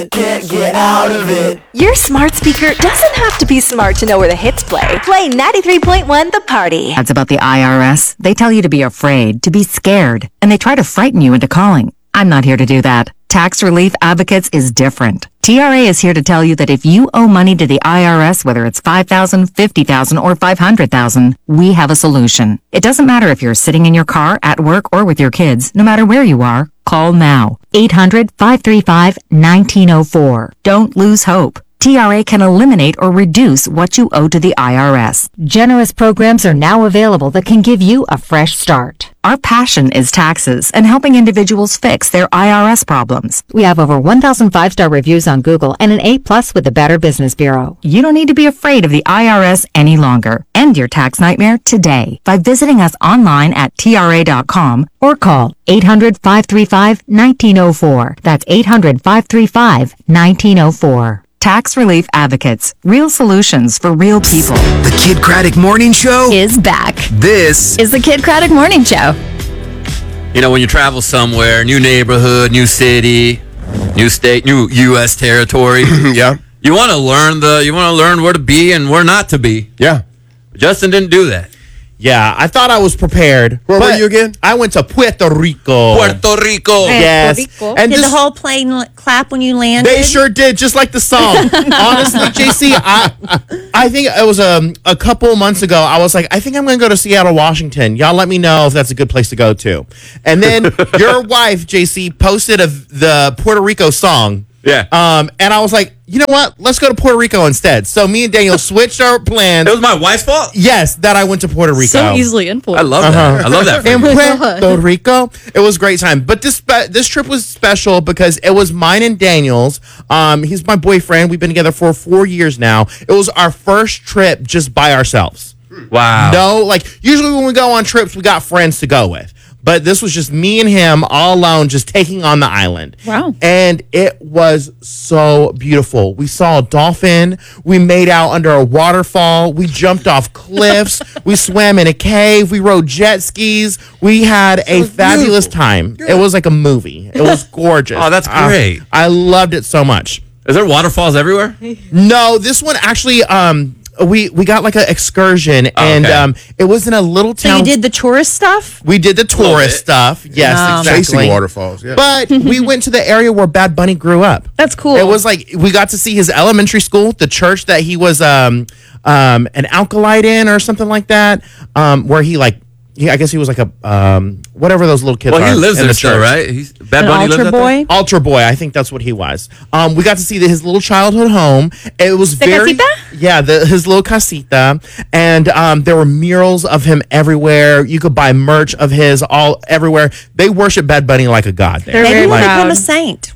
Can't get out of it. Your smart speaker doesn't have to be smart to know where the hits play. Play 93.1 The Party. That's about the IRS. They tell you to be afraid, to be scared, and they try to frighten you into calling. I'm not here to do that. Tax Relief Advocates is different. TRA is here to tell you that if you owe money to the IRS, whether it's $5,000, $50,000, or $500,000, we have a solution. It doesn't matter if you're sitting in your car, at work, or with your kids. No matter where you are, call now. 800-535-1904. Don't lose hope. TRA can eliminate or reduce what you owe to the IRS. Generous programs are now available that can give you a fresh start. Our passion is taxes and helping individuals fix their IRS problems. We have over 1,000 5-star reviews on Google and an A+ with the Better Business Bureau. You don't need to be afraid of the IRS any longer. End your tax nightmare today by visiting us online at TRA.com or call 800-535-1904. That's 800-535-1904. Tax Relief Advocates. Real solutions for real people. The Kid Craddock Morning Show is back. This is the Kid Craddock Morning Show. You know, when you travel somewhere, new neighborhood, new city, new state, new U.S. territory. Yeah. You want to learn where to be and where not to be. Yeah. Justin didn't do that. Yeah, I thought I was prepared. Where were you again? I went to Puerto Rico. Puerto Rico. Yes. And Did the whole plane clap when you landed? They sure did, just like the song. Honestly, JC, I think it was a couple months ago. I was like, I think I'm going to go to Seattle, Washington. Y'all let me know if that's a good place to go to. And then your wife, JC, posted the Puerto Rico song. Yeah. And I was like, you know what? Let's go to Puerto Rico instead. So me and Daniel switched our plans. It was my wife's fault? Yes, that I went to Puerto Rico. So easily influenced. I love that. I love that. In For you. Puerto Rico, it was a great time. But this trip was special because it was mine and Daniel's. He's my boyfriend. We've been together for 4 years now. It was our first trip just by ourselves. Wow. No, like usually when we go on trips, we got friends to go with. But this was just me and him all alone, just taking on the island. Wow. And it was so beautiful. We saw a dolphin. We made out under a waterfall. We jumped off cliffs. We swam in a cave. We rode jet skis. We had a fabulous time. It was like a movie. It was gorgeous. Oh, that's great. I loved it so much. Is there waterfalls everywhere? No, this one actually... We got like an excursion, and it was in a little town. So you did the tourist stuff? We did the tourist stuff. Yes, exactly. Chasing waterfalls. Yeah. But we went to the area where Bad Bunny grew up. That's cool. It was like we got to see his elementary school, the church that he was an alkalite in or something like that, where I guess he was like a whatever those little kids are. Well, he lives in there the still, church. right? He's Bad Bunny lives altar boy? Altar boy, I think that's what he was. We got to see his little childhood home. It was very casita? Yeah, his little casita, and there were murals of him everywhere. You could buy merch of his everywhere. They worship Bad Bunny like a god there. Maybe he'll proud. become a saint.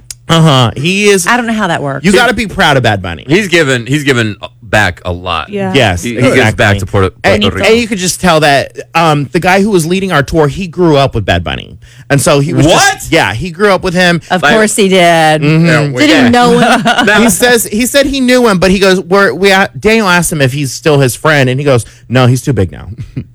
He is. I don't know how that works. You got to be proud of Bad Bunny. He's given back a lot. Yeah. Yes, He exactly. gives back to Puerto Rico. And you could just tell that the guy who was leading our tour, he grew up with Bad Bunny, and so he was. What? He grew up with him. Of course he did. Mm-hmm. Didn't know him. He said he knew him, but he goes, Daniel asked him if he's still his friend, and he goes, no, he's too big now.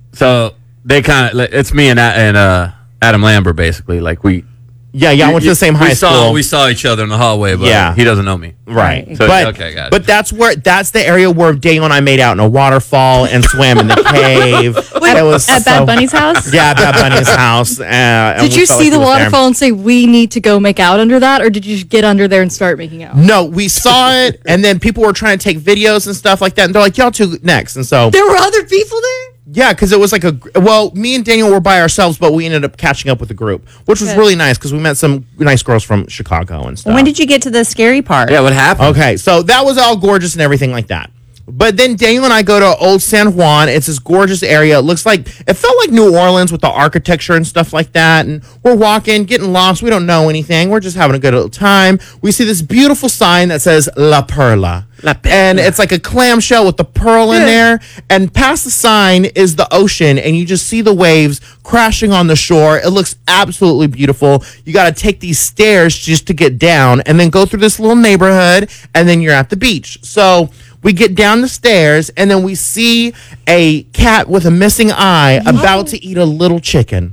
So they kind of, it's me and Adam Lambert, basically. Like I went to the same high school. We saw each other in the hallway, but he doesn't know me. Right. So, but, okay, got it. But that's the area where Daniel and I made out in a waterfall and swam in the cave. It was At Bad Bunny's house? Yeah, Bad Bunny's house. Did you see the waterfall and say, we need to go make out under that? Or did you just get under there and start making out? No, we saw it, and then people were trying to take videos and stuff like that, and they're like, y'all two next. And so... There were other people there? Yeah, because it was like me and Daniel were by ourselves, but we ended up catching up with the group, which was really nice because we met some nice girls from Chicago and stuff. When did you get to the scary part? Yeah, what happened? Okay, so that was all gorgeous and everything like that. But then Daniel and I go to Old San Juan. It's this gorgeous area. It felt like New Orleans with the architecture and stuff like that. And we're walking, getting lost. We don't know anything. We're just having a good little time. We see this beautiful sign that says La Perla. And it's like a clamshell with the pearl in there. And past the sign is the ocean. And you just see the waves crashing on the shore. It looks absolutely beautiful. You got to take these stairs just to get down and then go through this little neighborhood. And then you're at the beach. So We get down the stairs, and then we see a cat with a missing eye about to eat a little chicken.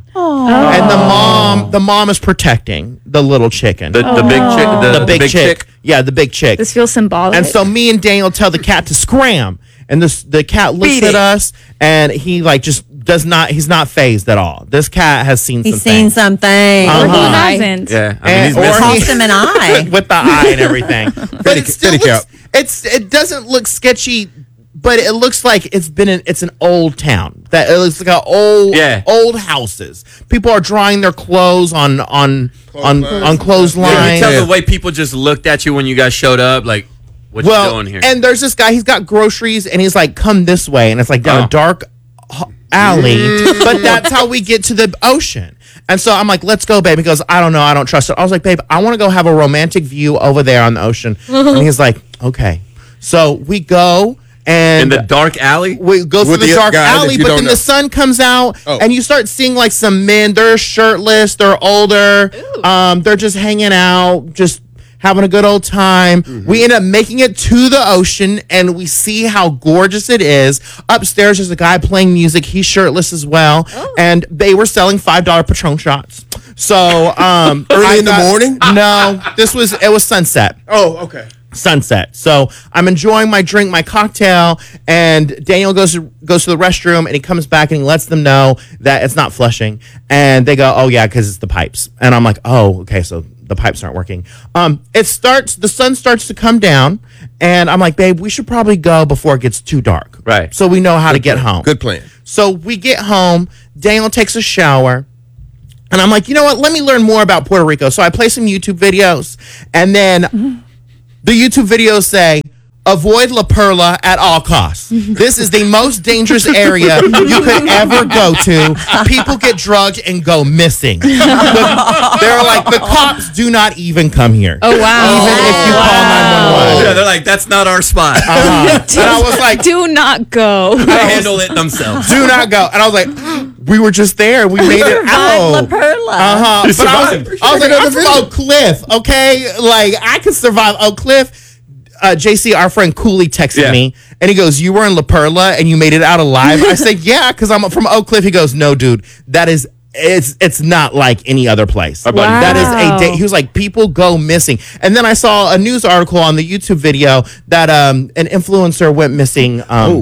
And the mom is protecting the little chicken. The big chick. The big chick. Yeah, the big chick. This feels symbolic. And so me and Daniel tell the cat to scram. And the cat looks at us, and he just does not. He's not phased at all. This cat has seen. He's seen something. Or he hasn't. Yeah, And- or missing. Tossed him an eye. with the eye and everything. But it still looks, it doesn't look sketchy, but it looks like it's an old town. That it looks like old houses. People are drying their clothes on clotheslines. Yeah, you tell the way people just looked at you when you guys showed up, like, what you doing here? And there's this guy, he's got groceries, and he's like, come this way. And it's like down a dark alley, but that's how we get to the ocean. And so I'm like, let's go, babe. He goes, I don't know. I don't trust it. I was like, babe, I want to go have a romantic view over there on the ocean. And he's like, okay. So we go. And in the dark alley? We go through the dark alley, but then the sun comes out, and you start seeing like some men. They're shirtless. They're older. They're just hanging out, just having a good old time. We end up making it to the ocean, and we see how gorgeous it is. Upstairs, there's a guy playing music. He's shirtless as well, and they were selling $5 Patron shots. So early in the morning? No, it was sunset. Oh, okay. Sunset. So I'm enjoying my drink, my cocktail, and Daniel goes to the restroom, and he comes back and he lets them know that it's not flushing, and they go, oh yeah, because it's the pipes. And I'm like, oh, okay, so the pipes aren't working. The sun starts to come down, and I'm like, babe, we should probably go before it gets too dark. Right. So we know how to get home. Good plan. So we get home, Daniel takes a shower, and I'm like, you know what? Let me learn more about Puerto Rico. So I play some YouTube videos, and then the YouTube videos say, avoid La Perla at all costs. This is the most dangerous area you could ever go to. People get drugged and go missing. They're like, the cops do not even come here. Oh, wow. Even if you call 911. Yeah, they're like, that's not our spot. And I was like, Do not go. They handle it themselves. do not go. And I was like, we were just there. We made it out. La Perla. But survived. I was like, I'm from Oak Cliff, okay? Like, I can survive Oak Cliff. JC, our friend Cooley, texted me, and he goes, you were in La Perla, and you made it out alive? I said, yeah, because I'm from Oak Cliff. He goes, no, dude, it's not like any other place. Our buddy. That is a day. He was like, people go missing. And then I saw a news article on the YouTube video that an influencer went missing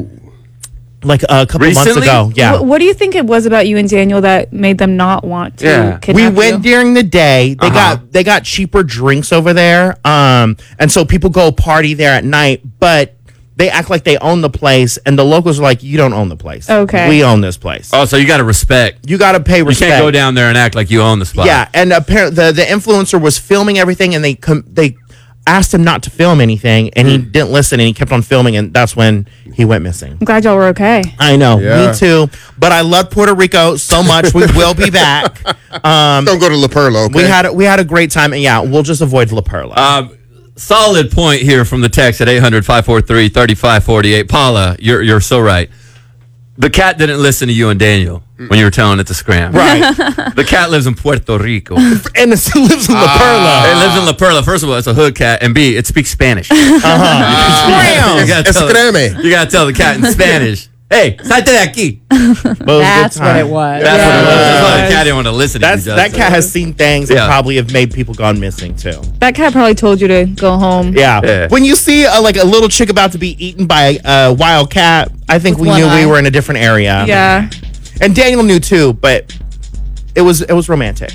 like a couple months Recently? ago. Yeah. What do you think it was about you and Daniel that made them not want to kidnap We went you? during the day. They got cheaper drinks over there. And so people go party there at night, but they act like they own the place, and the locals are like, you don't own the place. Okay. We own this place. Oh, so you got to respect. You got to pay You respect. can't go down there and act like you own the spot. Yeah, and apparently the influencer was filming everything, and they asked him not to film anything, and he didn't listen, and he kept on filming, and that's when he went missing. I'm glad y'all were okay. I know, Yeah. me too. But I love Puerto Rico so much. We will be back. Don't go to La Perla, okay? We had a great time, and yeah, we'll just avoid La Perla. Solid point here from the text at 800-543-3548. Paula, you're so right. The cat didn't listen to you and Daniel when you were telling it to scram. Right. The cat lives in Puerto Rico. And it lives in La Perla. It lives in La Perla. First of all, it's a hood cat, and B, it speaks Spanish. You Scram. gotta tell Escreme. you gotta tell the cat in Spanish. Hey, salte de aquí. That's what it was. That's what it was. That's why the cat didn't want to listen to you. That cat has seen things that Yeah. probably have made people gone missing too. That cat probably told you to go home. Yeah. Yeah. When you see a little chick about to be eaten by a wild cat, I think we one knew we eye. were in a different area. Yeah. And Daniel knew too, but it was romantic.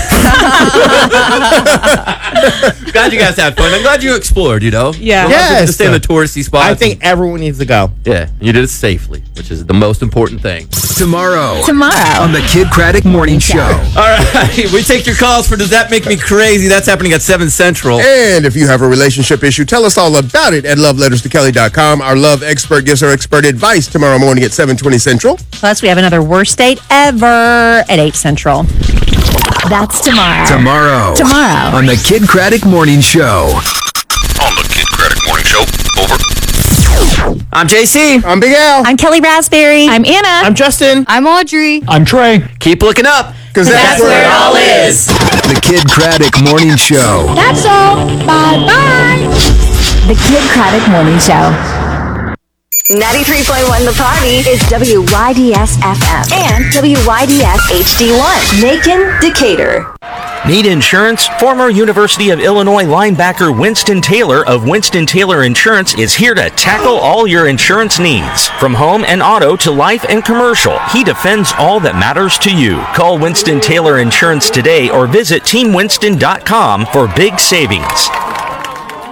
Glad you guys had fun. I'm glad you explored, you know? Yeah. A lot of people Yes. just stay in the touristy spots. I think everyone needs to go. Yeah, you did it safely, which is the most important thing. Tomorrow Tomorrow. on the Kid Craddock Morning Show. All right, we take your calls for Does That Make Me Crazy? That's happening at 7 Central. And if you have a relationship issue, tell us all about it at loveletterstokelly.com. Our love expert gives her expert advice tomorrow morning at 7:20 Central. Plus, we have another worst date ever at 8 Central. That's tomorrow. Tomorrow on the Kid Craddock Morning Show. On the Kid Craddock Morning Show. Over. I'm JC. I'm Big Al. I'm Kelly Raspberry. I'm Anna. I'm Justin. I'm Audrey. I'm Trey. Keep looking up. Because that's where it all is. The Kid Craddock Morning Show. That's all. Bye-bye. The Kid Craddock Morning Show. 93.1 The Party is WYDS FM and WYDS HD1. Macon, Decatur. Need insurance? Former University of Illinois linebacker Winston Taylor of Winston Taylor Insurance is here to tackle all your insurance needs. From home and auto to life and commercial, he defends all that matters to you. Call Winston Taylor Insurance today or visit teamwinston.com for big savings.